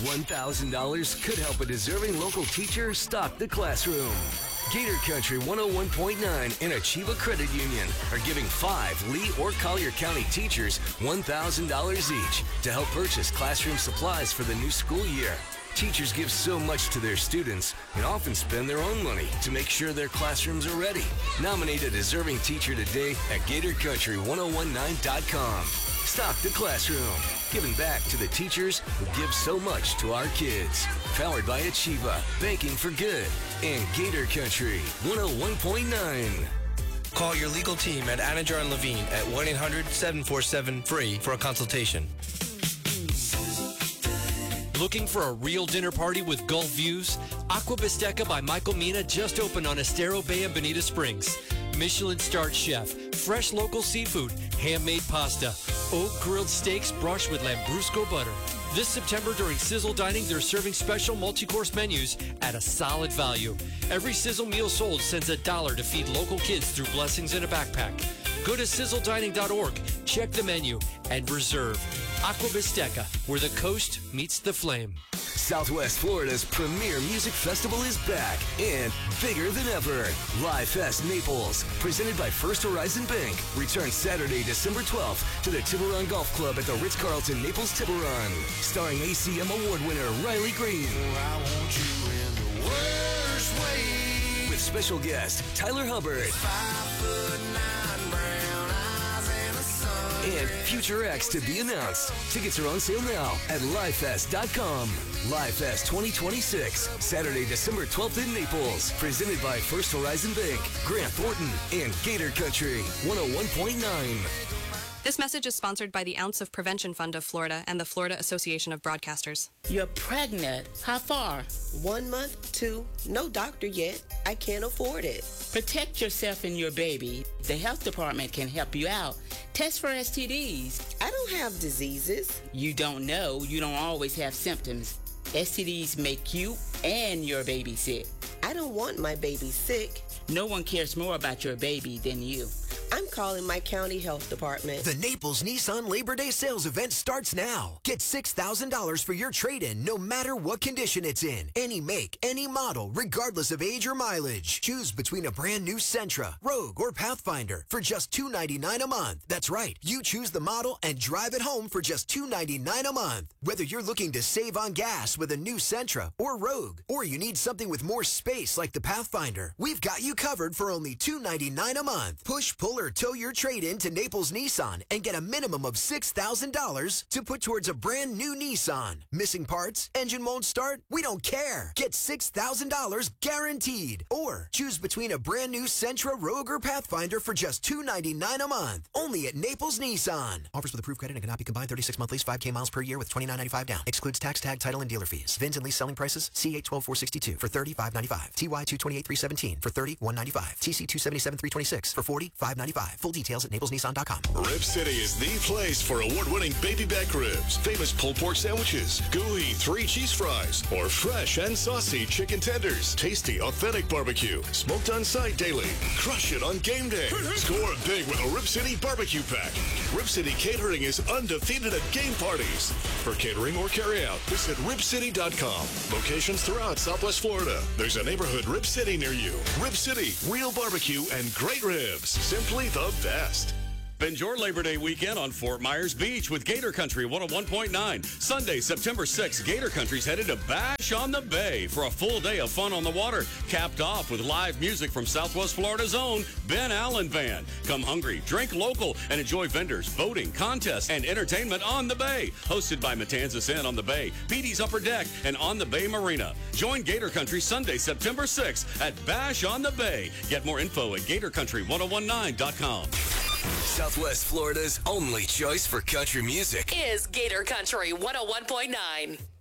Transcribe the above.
$1,000 could help a deserving local teacher stock the classroom. Gator Country 101.9 and Achieva Credit Union are giving 5 Lee or Collier County teachers $1,000 each to help purchase classroom supplies for the new school year. Teachers give so much to their students and often spend their own money to make sure their classrooms are ready. Nominate a deserving teacher today at GatorCountry1019.com. Stock the classroom, giving back to the teachers who give so much to our kids. Powered by Achieva, banking for good, and Gator Country 101.9. Call your legal team at Anajar and Levine at 1-800-747-FREE for a consultation. Looking for a real dinner party with Gulf views? Aqua Bisteca by Michael Mina just opened on Estero Bay in Bonita Springs. Michelin-starred chef, fresh local seafood, handmade pasta, oak grilled steaks brushed with Lambrusco butter. This September during Sizzle Dining, they're serving special multi-course menus at a solid value. Every Sizzle meal sold sends $1 to feed local kids through blessings in a backpack. Go to sizzledining.org, check the menu, and reserve. Aqua Bisteca, where the coast meets the flame. Southwest Florida's premier music festival is back and bigger than ever. Live Fest Naples, presented by First Horizon Bank, returns Saturday, December 12th to the Tiburon Golf Club at the Ritz-Carlton Naples Tiburon. Starring ACM Award winner Riley Green. I want you in the worst way. With special guest Tyler Hubbard. 5'9", brown eyes and a sun. And future acts to be announced. Tickets are on sale now at livefest.com. Livefest 2026, Saturday, December 12th in Naples. Presented by First Horizon Bank, Grant Thornton, and Gator Country 101.9. This message is sponsored by the Ounce of Prevention Fund of Florida and the Florida Association of Broadcasters. You're pregnant. How far? 1 month, 2. No doctor yet. I can't afford it. Protect yourself and your baby. The health department can help you out. Test for STDs. I don't have diseases. You don't know. You don't always have symptoms. STDs make you and your baby sick. I don't want my baby sick. No one cares more about your baby than you. I'm calling my county health department. The Naples Nissan Labor Day sales event starts now. Get $6,000 for your trade-in no matter what condition it's in. Any make, any model, regardless of age or mileage. Choose between a brand new Sentra, Rogue, or Pathfinder for just $299 a month. That's right. You choose the model and drive it home for just $299 a month. Whether you're looking to save on gas with a new Sentra or Rogue, or you need something with more space like the Pathfinder, we've got you covered for only $299 a month. Push, pull, or tow your trade-in to Naples Nissan and get a minimum of $6,000 to put towards a brand new Nissan. Missing parts? Engine won't start? We don't care. Get $6,000 guaranteed. Or choose between a brand new Sentra, Rogue, or Pathfinder for just $299 a month. Only at Naples Nissan. Offers with approved credit and cannot be combined. 36-month lease, 5K miles per year with $29.95 down. Excludes tax, tag, title, and dealer fees. VINs and lease selling prices. C8 12462 for $30,595. TY 228,317 for $30,195. TC 277,326 for $40,595. Full details at NaplesNissan.com. Rib City is the place for award-winning baby back ribs, famous pulled pork sandwiches, gooey 3 cheese fries, or fresh and saucy chicken tenders. Tasty, authentic barbecue, smoked on site daily. Crush it on game day. Score big with a Rib City barbecue pack. Rib City Catering is undefeated at game parties. For catering or carryout, visit RibCity.com. Locations throughout Southwest Florida. There's a neighborhood Rib City near you. Rib City, real barbecue and great ribs. Simply the best. Spend your Labor Day weekend on Fort Myers Beach with Gator Country 101.9. Sunday, September 6th, Gator Country's headed to Bash on the Bay for a full day of fun on the water, capped off with live music from Southwest Florida's own Ben Allen Band. Come hungry, drink local, and enjoy vendors, boating, contests, and entertainment on the bay. Hosted by Matanzas Inn on the Bay, Petey's Upper Deck, and On the Bay Marina. Join Gator Country Sunday, September 6th at Bash on the Bay. Get more info at GatorCountry1019.com. Southwest Florida's only choice for country music is Gator Country 101.9.